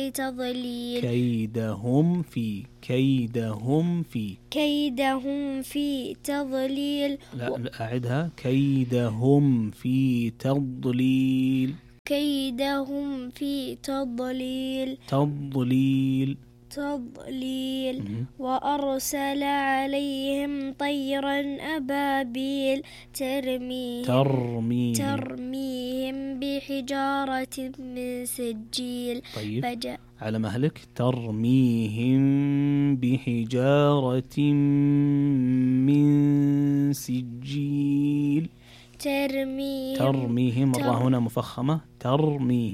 تضليل كيدهم في تضليل. لا أعدها. كيدهم في تضليل. وأرسل عليهم طيرا أبابيل ترميهم بحجارة من سجيل. طيب على مهلك. ترميهم بحجارة من سجيل. ترميهم مرة هنا مفخمة. ترميهم